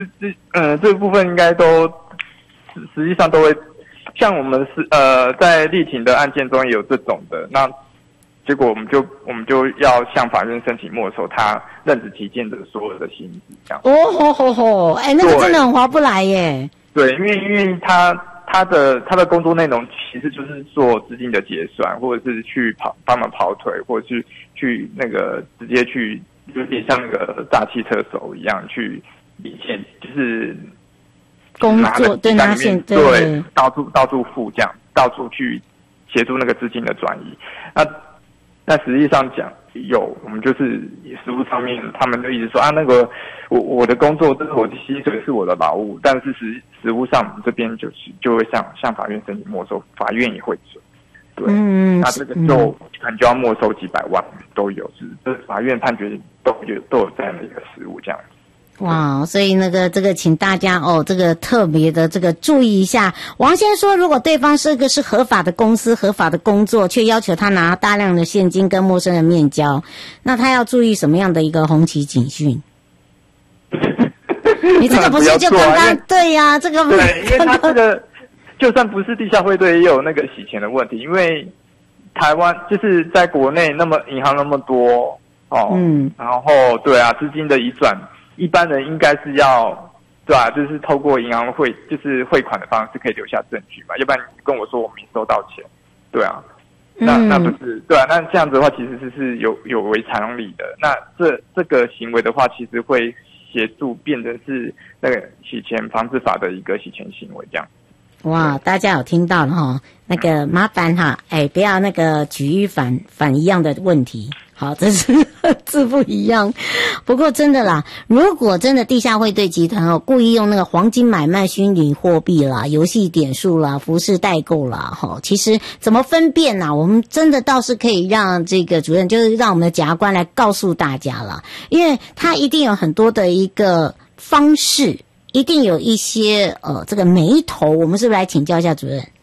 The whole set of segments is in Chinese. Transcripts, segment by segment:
这部分应该都实际上都会，像我们在例庭的案件中也有这种的，那结果我们就要向法院申请没收他任职期间的所有的薪资，这样。 那个真的很划不来耶。 对，因为他的工作内容其实就是做资金的结算，或者是去帮忙跑腿，或者是去那个直接去有点像那个大汽车手一样去领现，就是工作对拿现对到处付这样，到处去协助那个资金的转移。那实际上讲我们就是实务上面，他们就一直说那个我的工作这是我的薪水是我的劳务，但是实务上我们这边就会向法院申请没收，法院也会准。对，那这个可能就要没收几百万都有，这法院判决都有这样的一个实务这样子。 哇，所以这个请大家这个特别的这个注意一下。王先说，如果对方是合法的公司、合法的工作，却要求他拿大量的现金跟陌生人面交，那他要注意什么样的一个红旗警讯？你这个不是就刚刚对呀？这个对，因为他这个就算不是地下汇兑，也有那个洗钱的问题，因为台湾就是在国内银行那么多然后对啊，资金的移转。一般人应该是要，对吧？就是透过银行就是汇款的方式可以留下证据嘛，要不然你跟我说我没收到钱，对啊，那不是对啊？那这样子的话，其实是有违常理的。那这个行为的话，其实会协助变成是那个洗钱防治法的一个洗钱行为，这样。 哇，大家有听到了哈？那个麻烦哈，不要那个举一反一样的问题。好，这是字不一样。不过真的啦，如果真的地下汇兑集团故意用那个黄金买卖虚拟货币啦、游戏点数啦、服饰代购啦，其实怎么分辨啊？我们真的倒是可以让这个主任，就是让我们的检察官来告诉大家啦，因为他一定有很多的一个方式，一定有一些这个眉头，我们是不是来请教一下主任？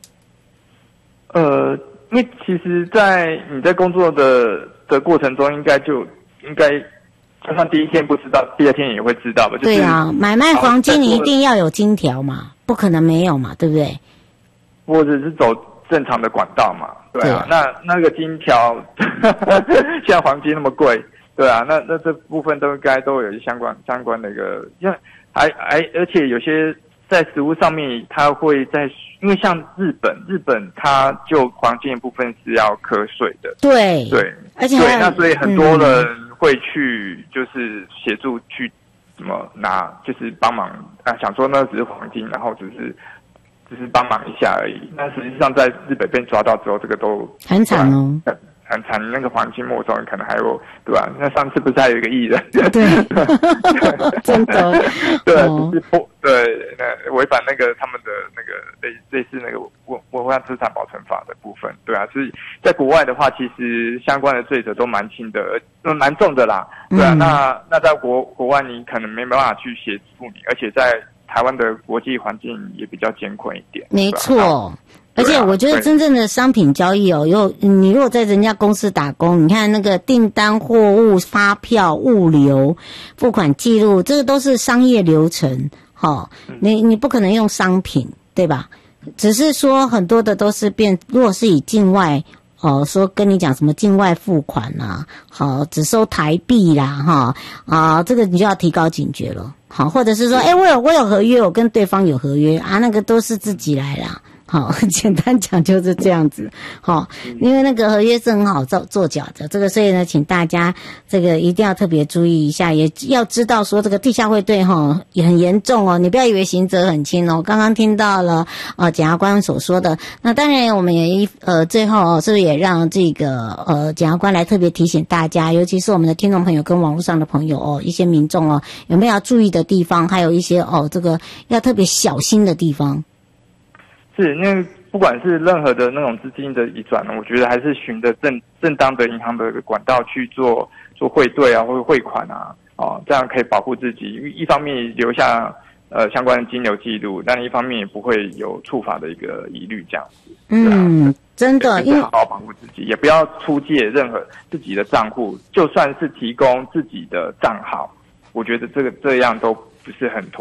因为其实你在工作的过程中，应该就算第一天不知道，第二天也会知道吧？ 对啊，买卖黄金你一定要有金条嘛，不可能没有嘛，对不对？ 或者是走正常的管道嘛，对啊。那个金条，现在黄金那么贵，对啊，那这部分都应该都有相关的一个，而且有些在实物上面，它会因为像日本它就黄金的部分是要课税的， 对，而且对，那所以很多人会去就是协助去怎么拿，就是帮忙想说那只是黄金，然后只是帮忙一下而已。那实际上在日本被抓到之后，这个都很惨哦。 很惨，那个黄金没收可能还有，对吧？那上次不是还有一个艺人？ 对，真的， 对，就是那违反那个他们的那个类似那个文化资产保存法的部分，对啊，所以在国外的话，其实相关的罪责都蛮轻的，蛮重的啦，对啊。那在国外你可能没办法去协助你，而且在台湾的国际环境也比较艰困一点， 没错。而且我觉得真正的商品交易你如果在人家公司打工，你看那个订单、货物、发票、物流、付款记录，这个都是商业流程，你不可能用商品，对吧？只是说很多的都是如果是以境外说跟你讲什么境外付款啦，只收台币啦，这个你就要提高警觉了，或者是说，我有合约，我跟对方有合约啊，那个都是自己来啦。简单讲就是这样子，因为那个合约是很好做假的，这个所以呢，请大家这个一定要特别注意一下，也要知道说这个地下汇兑也很严重哦，你不要以为刑责很轻哦。刚刚听到了检察官所说的，那当然我们也最后是不是也让这个检察官来特别提醒大家，尤其是我们的听众朋友跟网络上的朋友一些民众有没有要注意的地方，还有一些这个要特别小心的地方。 是，因为不管是任何的那种资金的移转呢，我觉得还是循着正当的银行的管道去做汇兑啊，或者汇款啊，这样可以保护自己。一方面留下相关的金流记录，但一方面也不会有触法的一个疑虑，这样子。 真的，因为好好保护自己，也不要出借任何自己的账户，就算是提供自己的账号，我觉得这样都不是很